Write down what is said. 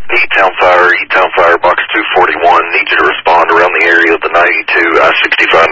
E-Town Fire, Box 241. Need you to respond around the area of the 92 I-65